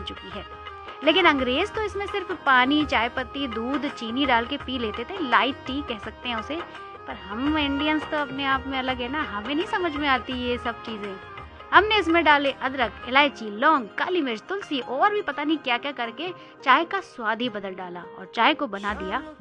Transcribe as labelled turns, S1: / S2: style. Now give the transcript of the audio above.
S1: बन चुकी है। लेकिन अंग्रेज तो इसमें सिर्फ पानी, चाय पत्ती, दूध, चीनी डाल के पी लेते थे, लाइट टी कह सकते हैं उसे। पर हम इंडियंस तो अपने आप में अलग है ना, हमें नहीं समझ में आती ये सब चीज़ें। हमने इसमें डाले अदरक, इलायची, लौंग, काली मिर्च, तुलसी और भी पता नहीं क्या क्या करके चाय का स्वाद ही बदल डाला और चाय को बना दिया